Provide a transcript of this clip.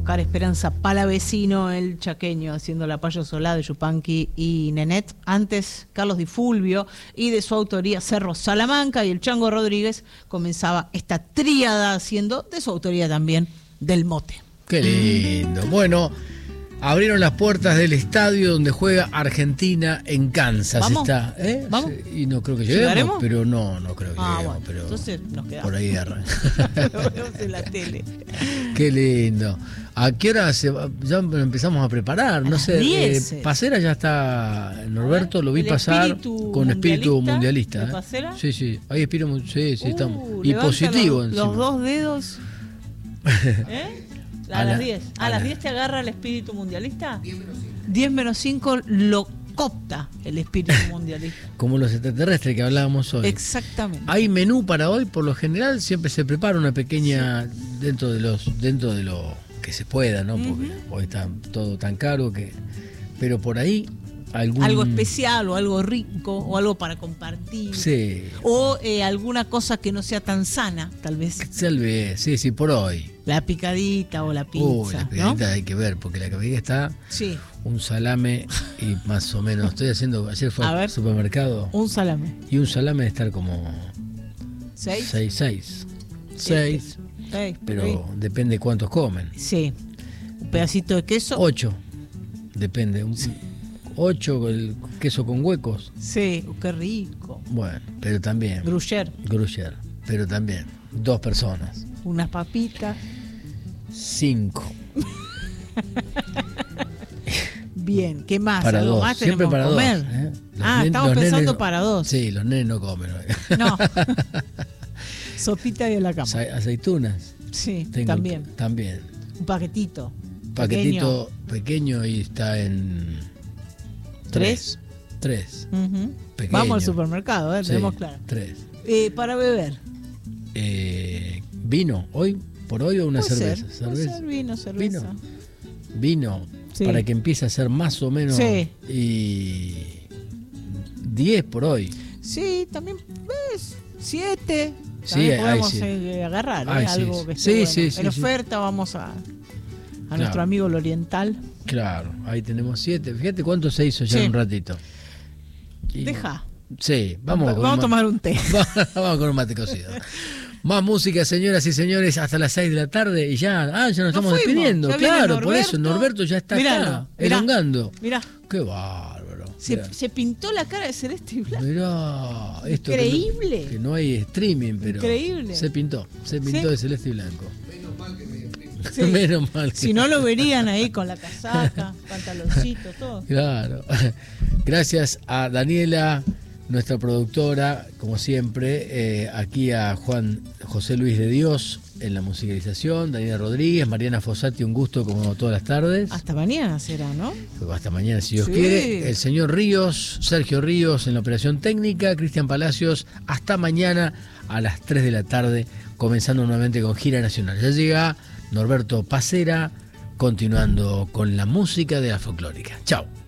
Oscar Esperanza Palavecino, el chaqueño, haciendo La Payo Solá de Yupanqui y Nenet. Antes, Carlos Di Fulvio, y de su autoría Cerro Salamanca, y el Chango Rodríguez comenzaba esta tríada haciendo de su autoría también Del Mote. Qué lindo. Bueno, abrieron las puertas del estadio donde juega Argentina en Kansas. ¿Vamos? Está, ¿Vamos? Y no creo que lleguemos, ¿Llegaremos? pero no creo que lleguemos. Bueno, pero entonces nos quedamos. por ahí arranca. Lo vemos en la tele. Qué lindo. ¿A qué hora ya empezamos a preparar? No sé. 10. Pasera ya está. Norberto lo vi ¿El pasar espíritu con espíritu mundialista. de Pasera? Sí. Hay espíritu. Sí, estamos. Y levanta positivo los encima. dos dedos. A las 10. ¿A las 10 te agarra el espíritu mundialista? 10 menos 5 lo copta el espíritu mundialista. Como los extraterrestres que hablábamos hoy. Exactamente. Hay menú para hoy, por lo general siempre se prepara una pequeña dentro de lo que se pueda, ¿no? Porque hoy está todo tan caro que. Pero por ahí algo especial o algo rico o algo para compartir. Sí. O alguna cosa que no sea tan sana, tal vez. Sí, por hoy. La picadita o la pizza. La picadita, ¿no? Hay que ver, porque la picadita está un salame y más o menos. Ayer fue al supermercado. Un salame. Y un salame de estar como 6. Pero depende cuántos comen. Sí. Un pedacito de queso. 8. Depende. 8 el queso con huecos. Sí, qué rico. Bueno, pero también. Gruyère. Pero también. 2 personas. Unas papitas. 5. Bien, ¿qué más? Para ¿Algo 2. más Siempre para comer? 2. Estamos pensando nenes, para 2. Sí, los nenes no comen hoy. No. Sopita y a la cama. Aceitunas. Sí, también. Un paquetito. Pequeño y está en 3. Vamos al supermercado, tenemos claro. 3. Para beber. ¿Vino hoy? ¿Por hoy o una cerveza? ¿Cerveza? Vino, cerveza. Vino sí. Para que empiece a ser más o menos. Sí. Y 10 por hoy. Sí, también ves 7. Sí, podemos agarrar algo que esté bueno. En oferta vamos a nuestro amigo el oriental. Claro, ahí tenemos 7. Fíjate cuánto se hizo ya en un ratito. Deja. Sí, vamos a tomar un té. Vamos con un mate cocido. Más música, señoras y señores, hasta las 6 de la tarde y ya nos estamos despidiendo. Claro, por eso Norberto ya está acá, elongando. Mirá. Qué bárbaro. Se pintó la cara de celeste y blanco. Mirá, esto increíble. Que no hay streaming, pero increíble. Se pintó de celeste y blanco. Sí. Menos mal que... Si no lo verían ahí con la casaca, pantaloncito, todo. Claro. Gracias a Daniela, nuestra productora, como siempre, aquí a Juan José Luis de Dios en la musicalización, Daniela Rodríguez, Mariana Fossati, un gusto como todas las tardes. Hasta mañana será, ¿no? Hasta mañana, si Dios quiere. El señor Ríos, Sergio Ríos en la operación técnica, Cristian Palacios, hasta mañana a las 3 de la tarde, comenzando nuevamente con Gira Nacional. Ya llega Norberto Pasera, continuando con la música de la folclórica. Chao.